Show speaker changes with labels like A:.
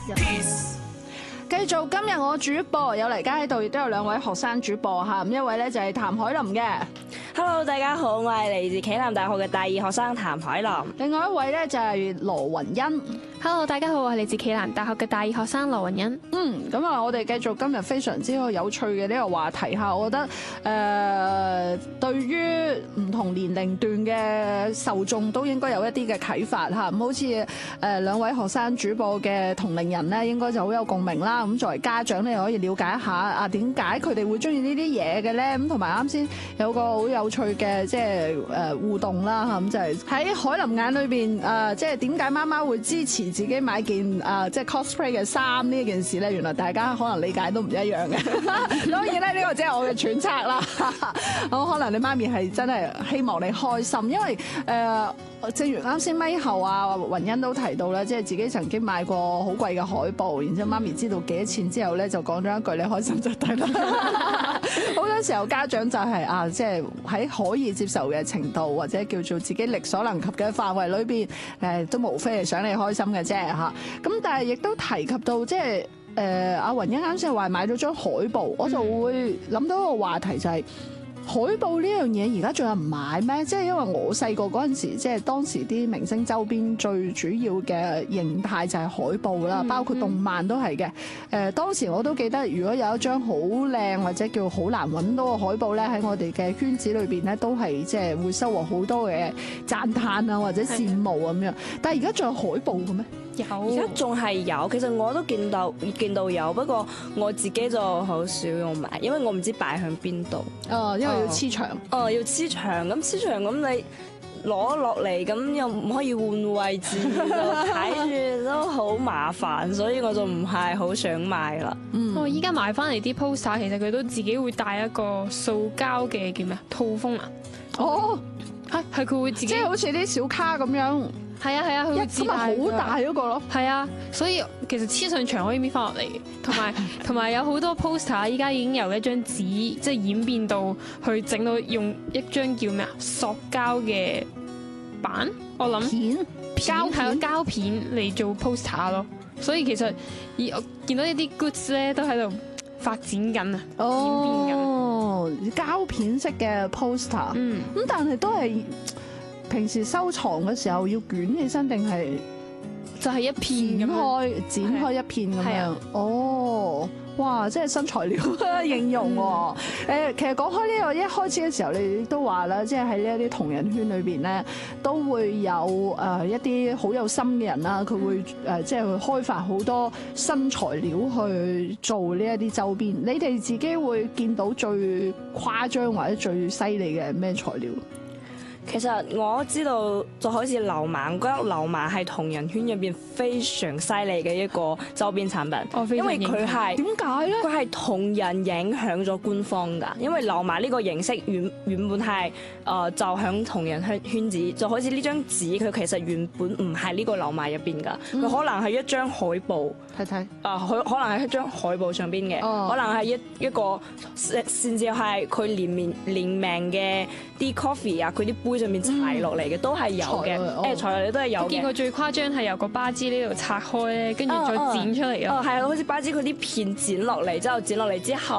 A: 繼續今日我主播有黎嘉喺度，亦都有兩位學生主播嚇，咁一位咧就係譚凱琳嘅。
B: Hello， 大家好，我係嚟自暨南大學嘅大二學生譚凱琳。
A: 另外一位咧就係羅雲欣。
C: Hello， 大家好，我係嚟自暨南大學嘅大二學生羅雲欣。
A: 咁啊，我哋繼續今日非常之有趣嘅呢個話題嚇，我覺得對於唔同年齡段嘅受眾都應該有一啲嘅啟發嚇，咁好似兩位學生主播嘅同齡人咧，應該就好有共鳴啦。咁作為家長咧，可以了解一下啊點解佢哋會中意呢啲嘢嘅咧？咁同埋啱先有個好有趣嘅即係互動啦嚇，咁就係喺凱琳眼裏邊即係點解媽媽會支持自己買件即係 cosplay 嘅衫呢件事咧？原來大家可能理解都唔一樣嘅。當然咧，呢個只係我嘅揣測啦。咁可能你媽咪係真係希望你開心，因為正如啱先咪後雲欣都提到咧，即係自己曾經買過好貴嘅海報，然之後媽咪知道幾多錢之後咧，就講咗一句你開心就得啦。好多時候家長就係即係喺可以接受嘅程度，或者叫做自己力所能及嘅範圍裏邊，都無非係想你開心嘅啫嚇。咁但係亦都提及到即係阿雲欣啱先話買咗張海報，我就會諗到一個話題就係。海報呢樣嘢而家仲有人買咩？即係因為我細個嗰陣時，即係當時啲明星周邊最主要嘅形態就係海報啦，包括動漫都係嘅。當時我都記得，如果有一張好靚或者叫好難揾到嘅海報咧，喺我哋嘅圈子裏邊咧，都係即係會收穫好多嘅讚歎啊或者羨慕咁樣。但係而家仲有海報嘅咩？
B: 有，而家仲係有。其實我都見到有，不過我自己就好少用買，因為我唔知擺向邊度。
A: 因為要黐牆。
B: 要黐牆，咁黐牆咁你攞落嚟，咁又唔可以換位置，睇住都好麻煩，所以我就唔係好想買啦。
C: 依家買翻嚟啲 poster， 其實佢都自己會帶一個塑膠嘅叫咩套封啊？係佢會自己，
A: 即係好似啲小卡咁樣。
C: 係啊，佢
A: 咁咪好大嗰個咯。
C: 係啊，所以其實黐上牆可以搣翻落嚟嘅，同埋有好多 poster 依家已經由一張紙即係演變到去整到用一張叫咩啊塑膠嘅板，我諗膠片嚟做 poster 咯。所以其實我見到一啲 goods 咧都喺度發展緊啊，演變緊。
A: 膠片式嘅 poster，咁但係都係。平時收藏嘅時候要捲起身定係
C: 就係一片
A: 剪開一片咁樣？哦，哇！即係新材料應用喎。其實講開呢個一開始嘅時候，你都話啦，即係喺呢一啲同人圈裏邊咧，都會有一啲好有心嘅人啦，佢會即係去開發好多新材料去做呢一啲周邊。你哋自己會見到最誇張或者最犀利嘅咩材料？
B: 其實我知道就好似流氓，覺得流氓係同人圈入邊非常犀利嘅一個周邊產品，因為佢係
A: 點解咧？
B: 佢係同人影響咗官方㗎，因為流氓呢個形式原本係就響同人圈子，就好似呢張紙，佢其實原本唔係呢個流氓入邊㗎，佢可能係一張海報，
A: 睇
B: 佢可能係一張海報上邊嘅，可能係一個甚至係佢聯名嘅啲 coffee 啊，佢啲杯上面裁落嚟嘅都係有嘅，裁落嚟都係有嘅。
C: 我見過最誇張係由個巴枝呢度拆開咧，跟住再剪出嚟咯。
B: 係啊，好似巴枝佢啲片剪落嚟之後，